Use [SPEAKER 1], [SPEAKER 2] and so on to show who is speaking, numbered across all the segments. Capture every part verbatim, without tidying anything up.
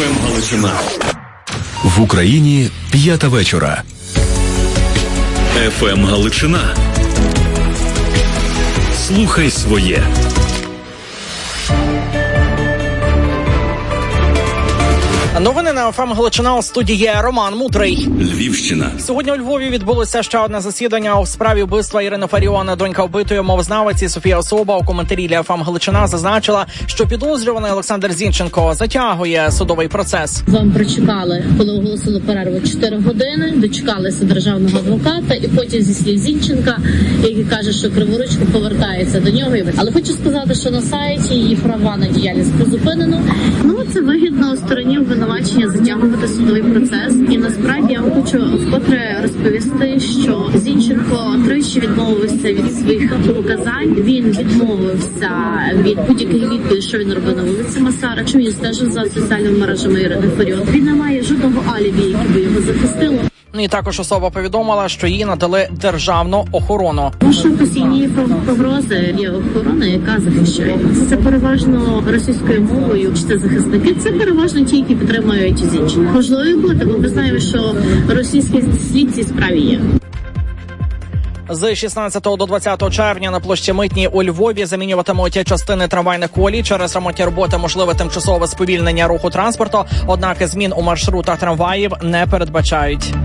[SPEAKER 1] еф ем Галичина.
[SPEAKER 2] В Україні п'ята вечора.
[SPEAKER 1] еф ем Галичина. Слухай своє.
[SPEAKER 3] Новини на еф ем Галичина, у студії Роман Мудрий.
[SPEAKER 1] Львівщина.
[SPEAKER 3] Сьогодні у Львові відбулося ще одне засідання у справі вбивства Ірини Фаріон. Донька вбитої мовознавиці Софія Особа у коментарі для еф ем Галичина зазначила, що підозрюваний Олександр Зінченко затягує судовий процес.
[SPEAKER 4] Вам прочекали, коли оголосили перерву чотири години, дочекалися державного адвоката і потім зі слів Зінченка, який каже, що Криворучко повертається до нього. Але хочу сказати, що на сайті її права на діяльність призупинено. Ну, це вигідно стороні обвинувачення затягувати судовий процес. І насправді я вам хочу вкотре розповісти, що Зінченко тричі відмовився від своїх показань. Він відмовився від будь-яких відповідей, що він робив на вулиці Масара, що він стежив за соціальними мережами Ірини Фаріон. Він не має жодного алібі, яке би його захистило.
[SPEAKER 3] І також особа повідомила, що їй надали державну охорону.
[SPEAKER 4] Наші постійні погрози є охорона, яка захищає. Це переважно російською мовою. Чи це захисники? Це переважно ті, які підтримують Зінченка. Можливо, і бути, бо ми знаємо, що російський слід в цій справі є.
[SPEAKER 3] З шістнадцятого до двадцятого червня на площі Митній у Львові замінюватимуть частини трамвайних колій. Через ремонтні роботи можливе тимчасове сповільнення руху транспорту, однак змін у маршрутах трамваїв не передбачають.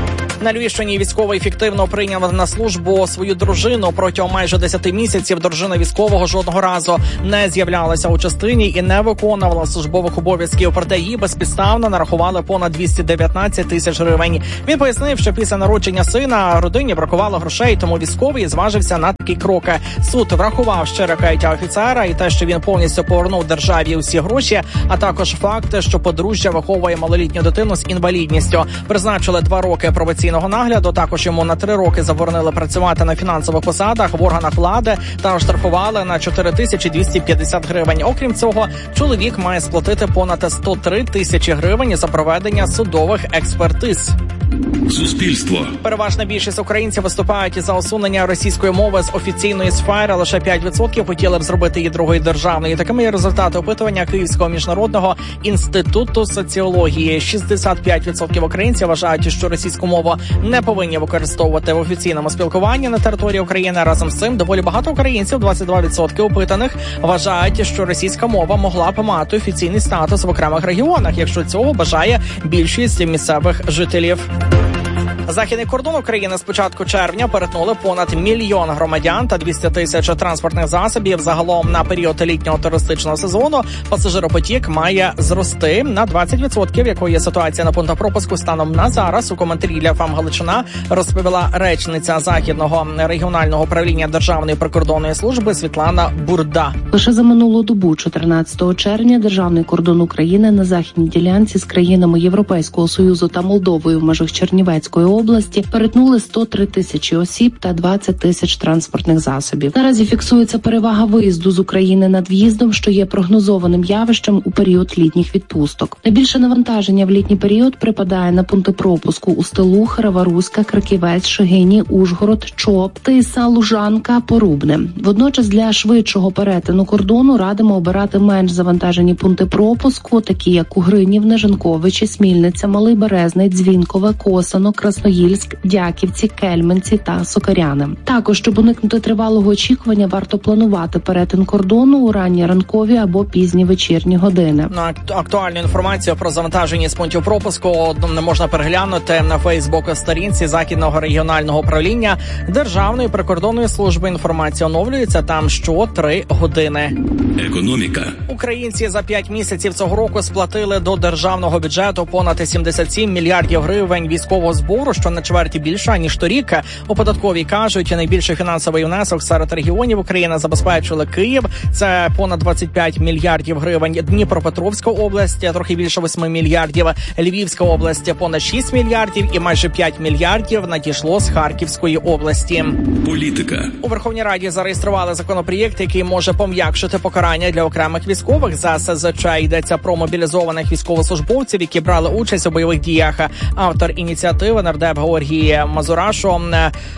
[SPEAKER 3] На Львівщині військовий фіктивно прийняв на службу свою дружину. Протягом майже десяти місяців дружина військового жодного разу не з'являлася у частині і не виконувала службових обов'язків. Проте їй безпідставно нарахували понад двісті дев'ятнадцять тисяч гривень. Він пояснив, що після народження сина родині бракувало грошей, тому військовий зважився на такі кроки. Суд врахував щире каяття офіцера і те, що він повністю повернув державі усі гроші, а також факти, що подружжя виховує малолітню дитину з інвалідністю. Призначили два роки пробаційного нагляду, також йому на три роки заборонили працювати на фінансових посадах в органах влади та оштрафували на чотири тисячі двісті п'ятдесят гривень. Окрім цього, чоловік має сплатити понад сто три тисячі гривень за проведення судових експертиз.
[SPEAKER 1] Суспільство.
[SPEAKER 3] Переважна більшість українців виступають за усунення російської мови з офіційної сфери. Лише п'ять відсотків хотіли б зробити її другою державною. Такими є результати опитування Київського міжнародного інституту соціології. шістдесят п'ять відсотків українців вважають, що російську мову не повинні використовувати в офіційному спілкуванні на території України. Разом з цим доволі багато українців, двадцять два відсотки опитаних, вважають, що російська мова могла б мати офіційний статус в окремих регіонах, якщо цього бажає більшість місцевих жителів. Західний кордон України з початку червня перетнули понад мільйон громадян та двісті тисяч транспортних засобів. Загалом на період літнього туристичного сезону пасажиропотік має зрости на двадцять відсотків. Якою є ситуація на пунктах пропуску станом на зараз? У коментарі для еф ем Галичина розповіла речниця Західного регіонального управління Державної прикордонної служби Світлана Бурда.
[SPEAKER 5] Лише за минулу добу, чотирнадцятого червня, державний кордон України на західній ділянці з країнами Європейського Союзу та Молдовою в межах Чернівецької області перетнули сто три тисячі осіб та двадцять тисяч транспортних засобів. Наразі фіксується перевага виїзду з України над в'їздом, що є прогнозованим явищем у період літніх відпусток. Найбільше навантаження в літній період припадає на пункти пропуску у Стелух, Раваруська, Краківець, Шегині, Ужгород, Чоп, Тиса, Лужанка, Порубне. Водночас для швидшого перетину кордону радимо обирати менш завантажені пункти пропуску, такі як Угринівне, Жанковичі, Смільниця, Малий Березний, Дзвінкове, Косино, Красноїльськ, Дяківці, Кельменці та Сокаряни. Також, щоб уникнути тривалого очікування, варто планувати перетин кордону у ранні ранкові або пізні вечірні години.
[SPEAKER 3] На актуальну інформацію про завантаженість пунктів пропуску не можна переглянути на Фейсбук-сторінці Західного регіонального управління Державної прикордонної служби. Інформація оновлюється там що три години.
[SPEAKER 1] Економіка.
[SPEAKER 3] Українці за п'ять місяців цього року сплатили до державного бюджету понад сімдесят сім мільярдів гривень військового збору, що на чверті більше, ніж торік. У податковій кажуть, найбільший фінансовий внесок серед регіонів України забезпечили Київ. Це понад двадцять п'ять мільярдів гривень. Дніпропетровська область – трохи більше восьми мільярдів. Львівська область – понад шість мільярдів. І майже п'ять мільярдів надійшло з Харківської області.
[SPEAKER 1] Політика.
[SPEAKER 3] У Верховній Раді зареєстрували законопроєкт, який може пом'якшити покарання для окремих військових. За ес зет че йдеться про мобілізованих військовослужбовців, які брали участь у бойових діях. Автор ініціативи нардеп Георгій Мазурашу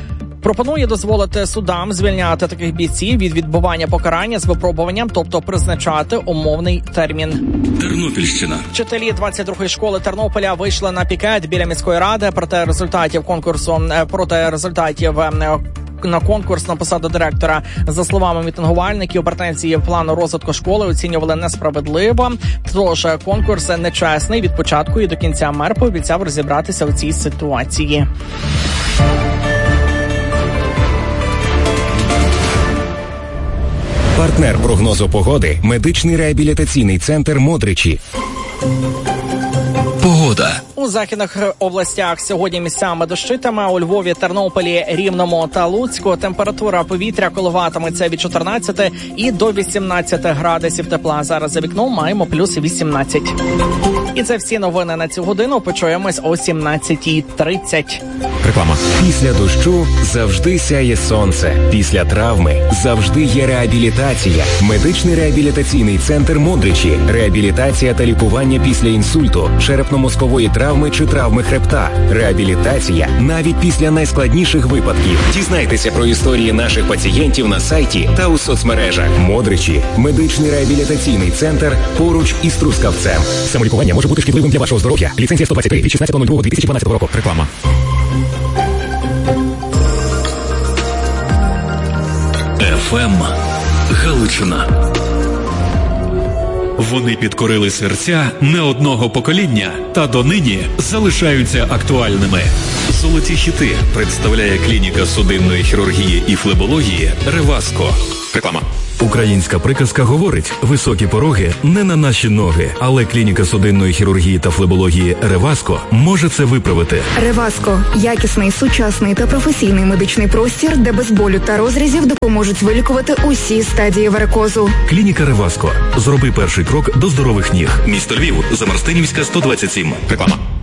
[SPEAKER 3] Пропонує дозволити судам звільняти таких бійців від відбування покарання з випробуванням, тобто призначати умовний термін.
[SPEAKER 1] Тернопільщина.
[SPEAKER 3] Вчителі двадцять другої школи Тернополя вийшли на пікет біля міської ради проти результатів конкурсу, проти результатів на конкурс на посаду директора. За словами мітингувальників, претензії плану розвитку школи оцінювали несправедливо. Тож конкурс нечесний. Від початку і до кінця мер пообіцяв розібратися у цій ситуації.
[SPEAKER 2] Партнер прогнозу погоди – медичний реабілітаційний центр «Модричі».
[SPEAKER 1] Погода.
[SPEAKER 3] У західних областях сьогодні місцями дощитиме. У Львові, Тернополі, Рівному та Луцьку температура повітря коливатиметься від чотирнадцяти і до вісімнадцяти градусів тепла. Зараз за вікном маємо плюс вісімнадцять. І це всі новини на цю годину. Почуємось о сімнадцятій тридцять.
[SPEAKER 2] Реклама. Після дощу завжди сяє сонце. Після травми завжди є реабілітація. Медичний реабілітаційний центр «Модричі». Реабілітація та лікування після інсульту, черепно-мозкової травми чи травми хребта. Реабілітація навіть після найскладніших випадків. Дізнайтеся про історії наших пацієнтів на сайті та у соцмережах. «Модричі» – медичний реабілітаційний центр поруч із Трускавцем. Самолікування може бути шкідливим для вашого здоров'я. Ліцензія сто двадцять три від шістнадцятого лютого дві тисячі дванадцятого року. Реклама.
[SPEAKER 1] еф ем Галичина. Вони підкорили серця не одного покоління та донині залишаються актуальними. Золоті хіти представляє клініка судинної хірургії і флебології «Реваско».
[SPEAKER 2] Реклама.
[SPEAKER 6] Українська приказка говорить: високі пороги не на наші ноги, але клініка судинної хірургії та флебології «Реваско» може це виправити.
[SPEAKER 7] «Реваско» – якісний, сучасний та професійний медичний простір, де без болю та розрізів допоможуть вилікувати усі стадії варикозу.
[SPEAKER 6] Клініка «Реваско». Зроби перший крок до здорових ніг.
[SPEAKER 1] Місто Львів, Замарстинівська, сто двадцять сім.
[SPEAKER 2] Реклама.